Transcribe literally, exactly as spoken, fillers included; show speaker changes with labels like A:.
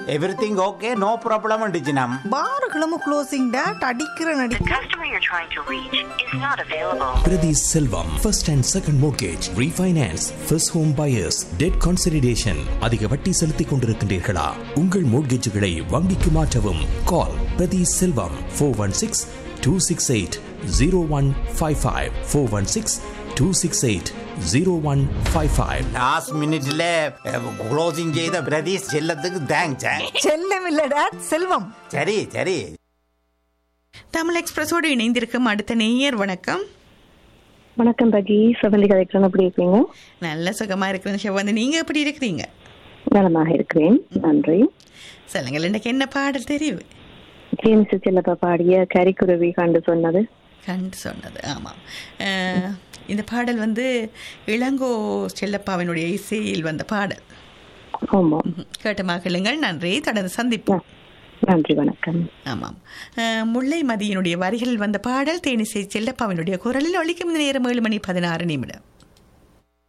A: Everything okay, no problem டிஜினம்.
B: பாருகளும் closing date அடிக்கிற நடி.
C: The customer you're trying to reach is not available.
D: Priti Selvam, first and second mortgage, refinance, first home buyers, debt consolidation. அதிக வட்டி செலுத்திக் கொண்டிருக்கின்றீர்களா? உங்கள் மோட்கேஜுகளை வங்கிக்கு மாற்றவும். கால் பிரதி செல்வம் four one six two six eight zero one five five four one six two six eight zero one five five.
A: Last மினிட்ல closing செய்த பிரதீஷ் செல்லத்துக்கு தேங்க்ஸ்.
B: செல்லம் இல்ல டேட், செல்வம்.
A: சரி சரி.
E: தமிழ் எக்ஸ்பிரஸோடு இணைந்திருக்கும் அடுத்த நேயர். வணக்கம்.
F: வணக்கம் பகி, செவந்தி கதைக்கிறேன். எப்படி இருக்கீங்க?
E: நல்ல சுகமா இருக்கிறேன் செவந்தி, நீங்க எப்படி இருக்கிறீங்க?
F: நலமாக இருக்கிறேன், நன்றி.
E: சொல்லுங்கள், எனக்கு என்ன பாடல் தெரியும்?
F: ஜேம்ஸ் செல்லப்பா பாடிய கரிக்குருவி கண்டு சொன்னது.
E: கண்டு சொன்னது, ஆமாம். இந்த பாடல் வந்து இளங்கோ செல்லப்பாவினுடைய இசையில் வந்த பாடல்.
F: ஆமாம்,
E: கேட்ட மகிழுங்கள். நன்றி, தொடர்ந்து சந்திப்போம்.
F: நன்றி, வணக்கம்.
E: ஆமாம், முல்லை மதியினுடைய வரிகளில் வந்த பாடல் தேனிசை செல்லப்பாவினுடைய குரலில் ஒலிக்கும் நேரம் ஏழு மணி பதினாறு நிமிடம்.